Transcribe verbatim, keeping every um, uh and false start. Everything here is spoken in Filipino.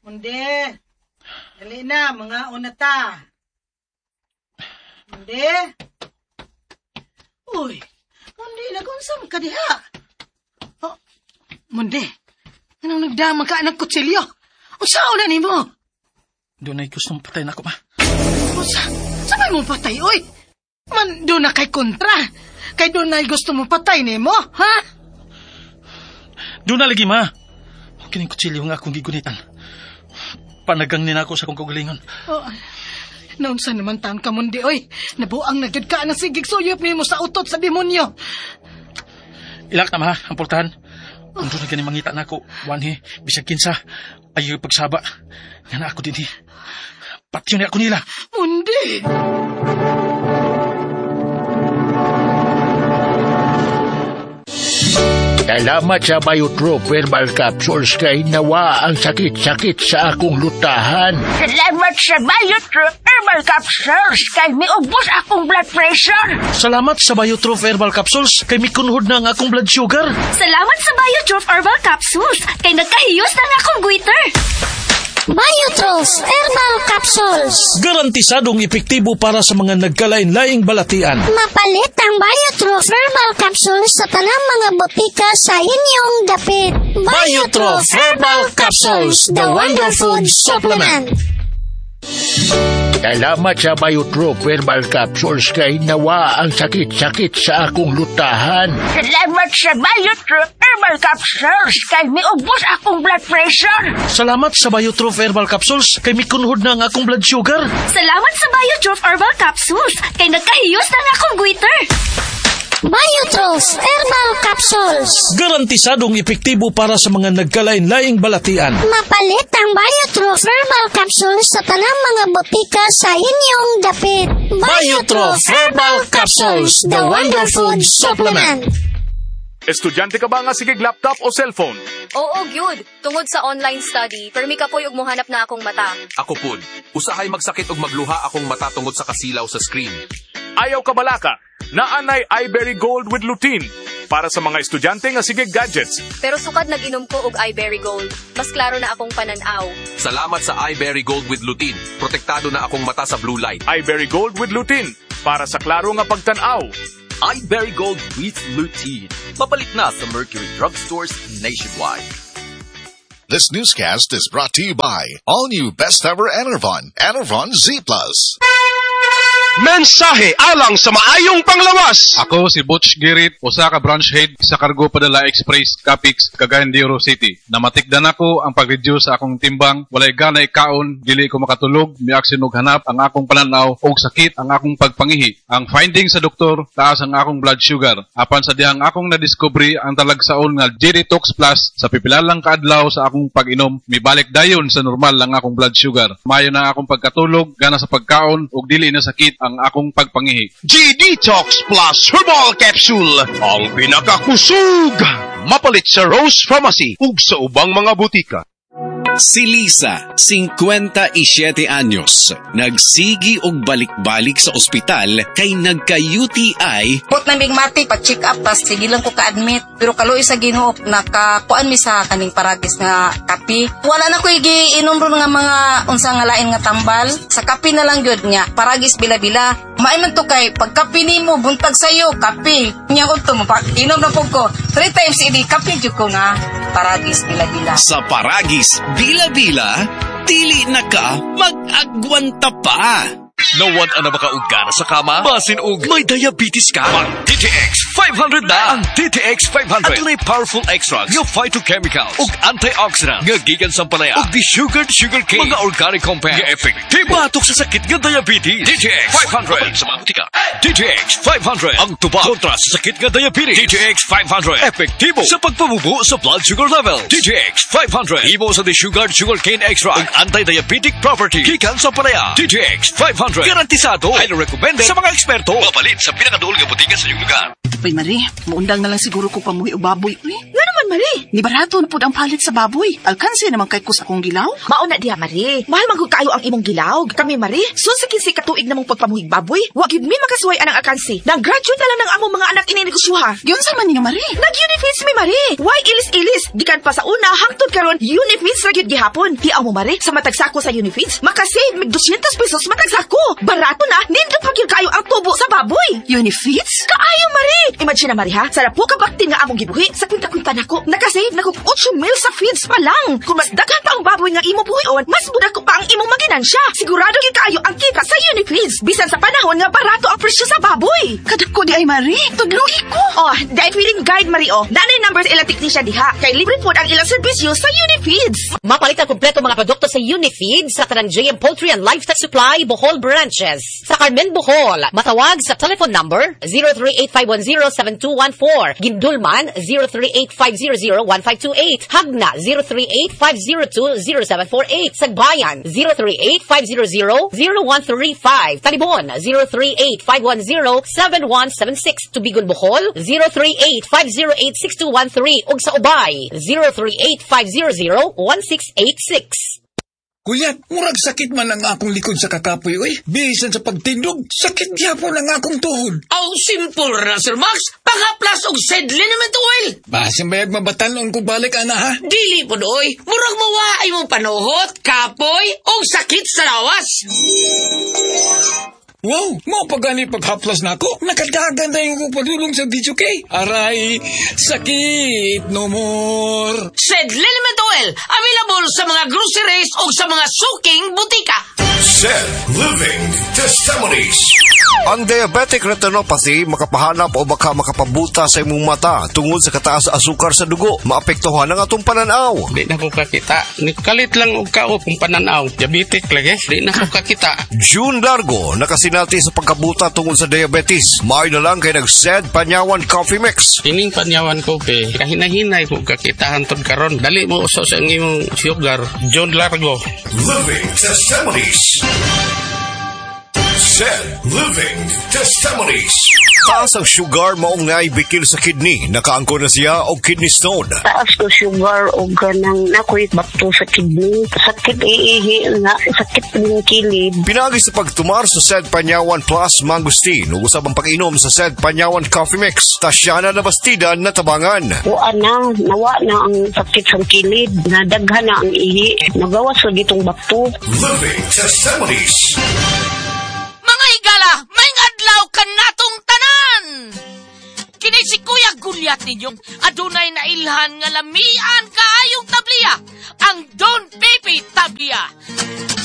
Mundi, dali na, mga unata. Mundi? Uy, Mundi, nagunsam ka diha. Oh, Mundi, anong nagdamang ka ng kutsilyo? Usaw na ni mo? Doon ay gustong patay na ako, ma. Usa, sabay mo patay, uy? Man, doon na kay kontra. Kay doon ay gusto mo patay ni mo, ha? Doon na lagi, ma. Kining kutsilyo nga akong gigunitan. Panagang nina ako sa kong kagalingon. Oh, naun sa naman taon ka, Mundi, oy. Nabuang na gyud ka ng sigig suyop mo sa utot sa demonyo. Ilak na, ma, ang portahan. Kung doon na ganing mangita na ako, wanhi, bisag kinsa, ayaw pagsaba. Nga na ako din, eh. Patyo na ako nila. Mundi! Salamat sa Biotrop Herbal Capsules kay nawa ang sakit-sakit sa akong lutahan. Salamat sa Biotrop Herbal Capsules kay miubos akong blood pressure. Salamat sa Biotrop Herbal Capsules kay mikunhod na ang akong blood sugar. Salamat sa Biotrop Herbal Capsules kay nagkahiyos na ang akong goiter. Biotrop Herbal Capsules. Garantisadong epektibo para sa mga nagkalain-laing balatian. Mapalit ang Biotrop Herbal Capsules sa tanang mga botika sa inyong dapit. Biotrop Herbal Capsules, the Wonder Food Supplement. Salamat sa Biotrop Herbal Capsules kay nawa ang sakit-sakit sa akong lutahan. Salamat sa Biotrop Herbal Capsules kay miubos akong blood pressure. Salamat sa Biotrop Herbal Capsules kay mikunhod na ang akong blood sugar. Salamat sa Biotrop Herbal Capsules kay nagkahiyos na ang akong goiter. Biotrop Herbal Capsules. Garantisadong epektibo para sa mga nagkalain-laing balatian. Mapalit ang Biotrop Herbal Capsules sa tanang mga botika sa inyong dapit. Biotrop Herbal Capsules, the Wonder Food Supplement. Estudyante ka ba nga sigig laptop o cellphone? Oo, gyud. Tungod sa online study, permi ka po yung muhanap na akong mata. Ako pud, usahay magsakit og magluha akong mata tungod sa kasilaw sa screen. Ayaw ka balaka, naanay iBerry Gold with lutein para sa mga estudyante nga sigig gadgets. Pero sukad nag-inom ko og iBerry Gold. Mas klaro na akong pananaw. Salamat sa iBerry Gold with lutein. Protektado na akong mata sa blue light. iBerry Gold with lutein para sa klaro nga pagtanaw. iBerry Gold with lutein. Mapalit na sa Mercury Drugstores nationwide. This newscast is brought to you by all new Best Ever Enervon, Enervon Z Plus. Mensahe alang sa maayong panglawas. Ako si Butch Girit, usa ka branch head sa Cargo Padala Express, Capix, Cagayan de Oro City. Namatikdan ako ang pag-reduce sa akong timbang, walay ganay kaon, dili ko makatulog, miaksin og hanap ang akong pananaw og sakit ang akong pagpangihi. Ang finding sa doktor, taas ang akong blood sugar. Apan sa dihang akong nadiskubre ang talagsaon nga G-Detox Plus sa pipilalang kaadlaw sa akong pag-inom, mibalik dayon sa normal ang akong blood sugar. Mayo na akong pagkatulog, gana sa pagkaon ug dili na sakit ang akong pagpangihi. G-Detox Plus Herbal Capsule, ang pinakakusog, mapalit sa Rose Pharmacy ug sa ubang mga butika. Si Lisa, fifty-seven anyos, nagsigi og balik-balik sa ospital kay nagka-U T I. Put na bigmati, pag-check up, tas sige lang ko ka-admit. Pero kaloy sa Ginoo, nakakuan mi sa kaning paragis nga kapi. Wala na ko i-inom ron nga mga unsa nga lain nga tambal. Sa kapi na lang gyud nga, paragis bila-bila. Maiman to kay, pagkapi nimo, buntag sayo, kapi. Nya ko to, inom na po ko. Three times idi, kapi gyud ko nga, paragis bila-bila. Sa paragis bila-bila, dili na ka mag-agwanta pa. Nawad ana makaugana sa kama? Basin og may diabetes ka? Mag D T X five hundred na! Ang D T X five hundred adunay powerful extracts nga phytochemicals ug antioxidants nga gikan sa palaya ug di-sugared sugarcane mga organic compounds nga effective batok sa sakit nga diabetes. D T X five hundred sa mga butika. D T X five hundred ang tuba kontra sa sakit nga diabetes. D T X five hundred epektibo sa pagpabubo sa blood sugar level. D T X five hundred ibo sa di-sugared sugarcane extract ug anti-diabetic property gikan sa palaya. D T X five hundred garantisado. Highly recommended sa mga eksperto. Mapalit sa pinakaduol nga butika sa iyong lugar. Pay Marie, muundang na lang siguro ko pamuhi o baboy. Uy, nga naman man, Mari. Ni barato na po ang palit sa baboy. Alkansi naman kay kus akong gilaw. Mauna diha, Mari. Mahal man kayo ang imong gilaw. Kami, Mari, susikin si katuig namong pagpamuhig baboy. Wa gyud mi makasuway anang alkansi. Nag-graduate na lang ng among mga anak ini negosyuha. Yun sa man ninyo, Mari. Nag-Unifeeds mi, Mari. Why ilis-ilis? Gikan pa sa una, hangtod karon, Unifeeds ra gyud gihapon. Tiaw mo, Mari, sa matagsako sa Unifeeds, makasave mig two hundred pesos matagsako. Barato na, nindot pa gyud kayo ang tubo sa baboy. Unifeeds? Kaayo, Mari. Imagine na, Mari, ha? Sa po ka bakti nga among gibuhi, sa kwinta-kwinta nako, nakasave nako eight mil sa feeds pa lang. Kung mas daghan pa ang baboy nga imo buhion, mas budak ko pa ang imong maginansya. Sigurado gyud kayo ang kita sa Unifeeds. Bisan sa panahon nga barato ang presyo sa baboy. Kadako di ay, Mari. Tudloy ko. Oh, dahil feeding guide, Mari, oh. Nanay numbers ilang teknisya diha. Kay libre po ang ilang serbisyo sa Unifeeds. Mapalit ang kompleto mga produkto sa Unifeeds sa tanang J M Poultry and Livestock Supply, Bohol Branches. Sa Carmen, Bohol, matawag sa telephone number zero three eight five one zero seven two one four. Gindulman, zero three eight five zero zero one five two eight. Hagna, zero three eight five zero two zero seven four eight. Sagbayan, zero three eight five zero zero zero one three five. Talibon, zero three eight five one zero seven one seven six. Tubigon, Bohol, zero three eight five zero eight six two one three. Ug sa Ubay, zero three eight five zero zero one six eight six. Kuya, murag sakit man ang akong likod sa kakapoy, oy. Bisan sa pagtindog, sakit gyapon ang akong tuhod. Aw, simple ra, Sir Max. Pangaplas og Sedlin naman to, oil. Basin bayag mabatanon ko balik, ana, ha? Dili po, oy. Murag mawaay mong panuhot, kapoy, og sakit sa lawas. Wow, mo pagani paghaplas nako. Nakadagan na yung padulong sa video kay. Aray, sakit no more. Sedlin naman to, oil. Available sa mga groceries o sa mga suking butika. Zed Living Testimonies. Ang diabetic retinopathy makapahanap o baka makapabuta sa imong mata tungod sa kataas sa asukar sa dugo. Maapektuhan ang atong pananaw. Di na ko kakita. Nikalit lang og kao kung pananaw. Diabetic lagi. Di na ko kakita. June Largo nakasinati sa pagkabuta tungod sa diabetes. Maayo na lang kay nag-Zed Panyawan Coffee Mix. Ining Panyawan Coffee, kahinahinay ko kakitahan tod karon. Dali mo uso sa imong sugar. June Largo. Living Testimonies. Zed Living Testimonies. Taas ang sugar maong naibikil sa kidney. Nakaangko na siya o kidney stone. Taas ko sugar o ganang nakoy bato sa kidney. Sakit iihi nga, sakit ng kilid. Pinagi sa pagtumar sa Zed Panyawan Plus Mangustin. Ugusab ang pag-inom sa Zed Panyawan Coffee Mix. Tasyana na bastidan na tabangan. Wa na, nawa na ang sakit sa kilid. Nadaghan na ang ihi. Nagawas sa ditong bato. Living Testimonies. Mga higala, may adlaw ka natong tanan! Kini si Kuya Gulyat ninyong adunay na ilhan nga lamian kaayong tabliya, ang Don Pepe Tablia.